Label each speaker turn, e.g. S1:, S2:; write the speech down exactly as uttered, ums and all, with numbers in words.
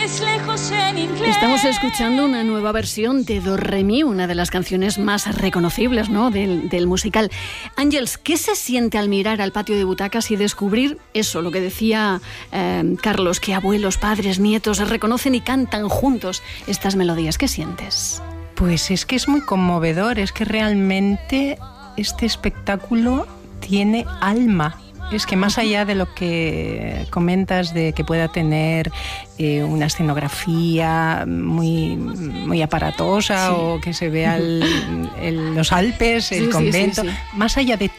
S1: Estamos escuchando una nueva versión de Do Re Mi, una de las canciones más reconocibles, ¿no?, del, del musical. Àngels, ¿qué se siente al mirar al patio de butacas y descubrir eso, lo que decía eh, Carlos, que abuelos, padres, nietos reconocen y cantan juntos estas melodías? ¿Qué sientes?
S2: Pues es que es muy conmovedor, es que realmente este espectáculo tiene alma. Es que más allá de lo que comentas de que pueda tener eh, una escenografía muy, muy aparatosa, sí, o que se vea el, el, los Alpes, el sí, convento, sí, sí, sí. Más allá de